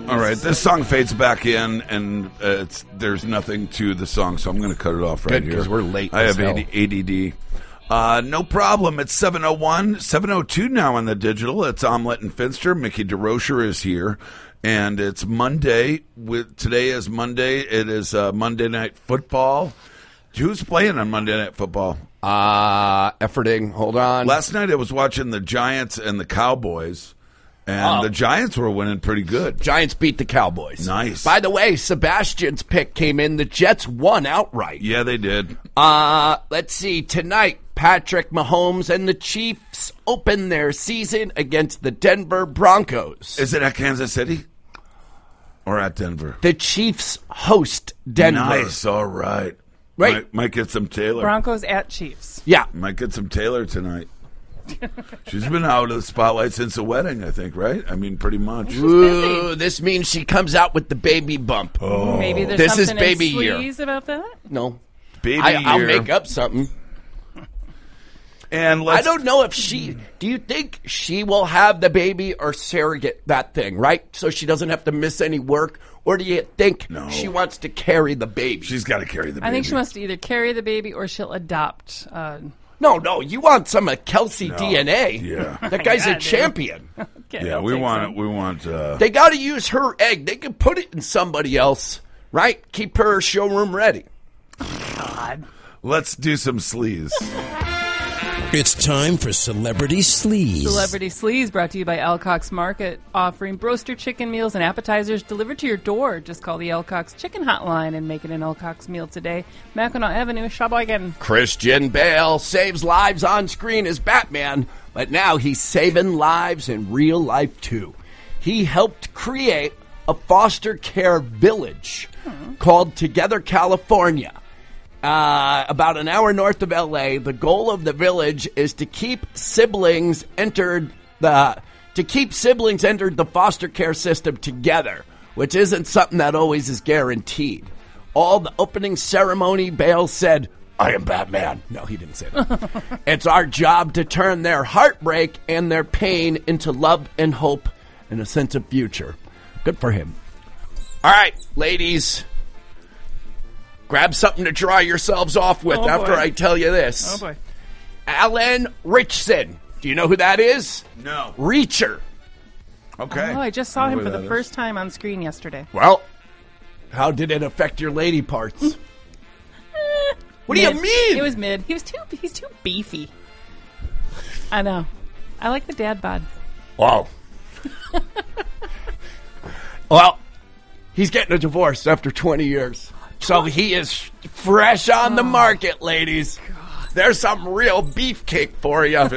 All right, this song fades back in, and there's nothing to the song, so I'm going to cut it off right Good, here. because we're late I as have hell. ADD. No problem. It's 7:01, 7:02 now on the digital. It's Omelette and Finster. Mickey DeRocher is here, and it's Monday. Today is Monday. It is Monday Night Football. Who's playing on Monday Night Football? Efforting. Hold on. Last night I was watching the Giants and the Cowboys, and the Giants were winning pretty good. Giants beat the Cowboys. Nice. By the way, Sebastian's pick came in. The Jets won outright. Yeah, they did. Let's see. Tonight, Patrick Mahomes and the Chiefs open their season against the Denver Broncos. Is it at Kansas City or at Denver? The Chiefs host Denver. Nice. All right. Right. Might get some Taylor. Broncos at Chiefs. Yeah. Might get some Taylor tonight. She's been out of the spotlight since the wedding, I think, right? I mean, pretty much. Ooh, this means she comes out with the baby bump. Oh. Maybe there's This is something baby in year. sleaze about that. No. Baby I'll year. make up something. And I don't know if do you think she will have the baby or surrogate that thing, right? So she doesn't have to miss any work? Or do you think she wants to carry the baby? She's got to carry the baby. I think she wants to either carry the baby or she'll adopt. No, you want some of Kelsey DNA. Yeah. That guy's a God, dude. champion. Okay, Yeah, I'll we take want some. it. We want. They got to use her egg. They can put it in somebody else, right? Keep her showroom ready. God. Let's do some sleaze. It's time for Celebrity Sleaze. Celebrity Sleaze brought to you by Alcock's Market, offering broaster chicken meals and appetizers delivered to your door. Just call the Alcock's Chicken Hotline and make it an Alcock's meal today. Mackinac Avenue, Sheboygan. Christian Bale saves lives on screen as Batman, but now he's saving lives in real life, too. He helped create a foster care village called Together California. About an hour north of L.A., the goal of the village is to keep siblings entered the foster care system together, which isn't something that always is guaranteed. All the opening ceremony, Bale said, "I am Batman." No, he didn't say that. It's our job to turn their heartbreak and their pain into love and hope and a sense of future. Good for him. All right, ladies. Grab something to dry yourselves off with after I tell you this. Oh, boy. Alan Richson. Do you know who that is? No. Reacher. Okay. Oh, I just saw I know him who for the that is. first time on screen yesterday. Well, how did it affect your lady parts? What do you Mid. mean? It was mid. He's too beefy. I know. I like the dad bod. Wow. Well, he's getting a divorce after 20 years. So he is fresh on the market, ladies. There's some real beefcake for you.